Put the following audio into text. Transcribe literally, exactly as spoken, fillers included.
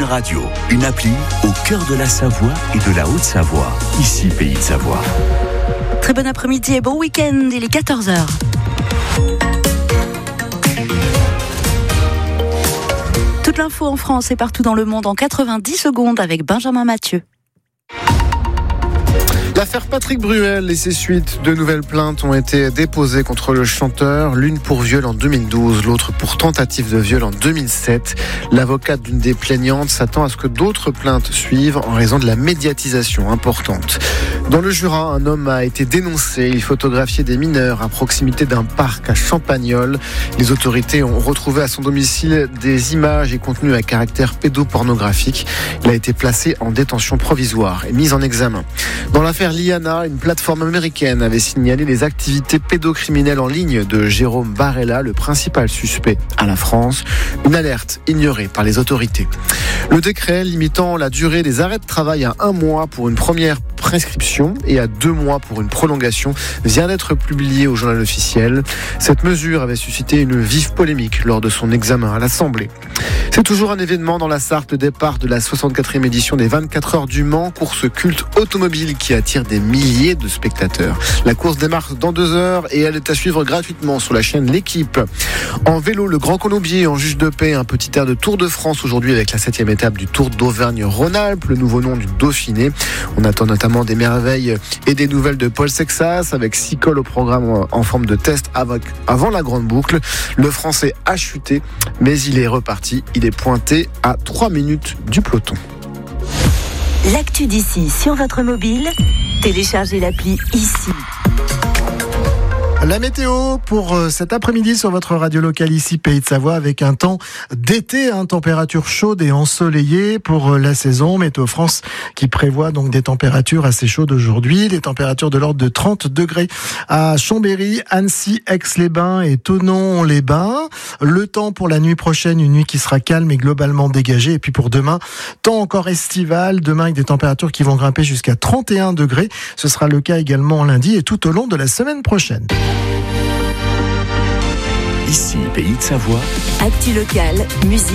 Une radio, une appli au cœur de la Savoie et de la Haute-Savoie. Ici, Pays de Savoie. Très bon après-midi et bon week-end, il est quatorze heures. Toute l'info en France et partout dans le monde en quatre-vingt-dix secondes avec Benjamin Mathieu. L'affaire Patrick Bruel et ses suites, deux nouvelles plaintes ont été déposées contre le chanteur, l'une pour viol en deux mille douze, l'autre pour tentative de viol en deux mille sept. L'avocate d'une des plaignantes s'attend à ce que d'autres plaintes suivent en raison de la médiatisation importante. Dans le Jura, un homme a été dénoncé. Il photographiait des mineurs à proximité d'un parc à Champagnole. Les autorités ont retrouvé à son domicile des images et contenus à caractère pédopornographique. Il a été placé en détention provisoire et mis en examen. Dans l'affaire Liana, une plateforme américaine avait signalé les activités pédocriminelles en ligne de Jérôme Barella, le principal suspect à la France. Une alerte ignorée par les autorités. Le décret limitant la durée des arrêts de travail à un mois pour une première prescription et à deux mois pour une prolongation vient d'être publié au journal officiel. Cette mesure avait suscité une vive polémique lors de son examen à l'Assemblée. C'est toujours un événement dans la Sarthe, le départ de la soixante-quatrième édition des vingt-quatre heures du Mans, course culte automobile qui attire des milliers de spectateurs. La course démarre dans deux heures et elle est à suivre gratuitement sur la chaîne L'Équipe. En vélo, le Grand Colombier en juge de paix, un petit air de Tour de France aujourd'hui avec la septième étape du Tour d'Auvergne-Rhône-Alpes, le nouveau nom du Dauphiné. On attend notamment des merveilles et des nouvelles de Paul Sexas avec six cols au programme en forme de test avant la grande boucle. Le Français a chuté, mais il est reparti. Il est pointé à trois minutes du peloton. L'actu d'ici sur votre mobile, téléchargez l'appli ici. La météo pour cet après-midi sur votre radio locale ici, Pays de Savoie, avec un temps d'été, hein, température chaude et ensoleillée pour la saison. Météo France qui prévoit donc des températures assez chaudes aujourd'hui, des températures de l'ordre de trente degrés à Chambéry, Annecy, Aix-les-Bains et Thonon-les-Bains. Le temps pour la nuit prochaine, une nuit qui sera calme et globalement dégagée. Et puis pour demain, temps encore estival, demain avec des températures qui vont grimper jusqu'à trente et un degrés. Ce sera le cas également lundi et tout au long de la semaine prochaine. Ici, Pays de Savoie. Actu locale, musique.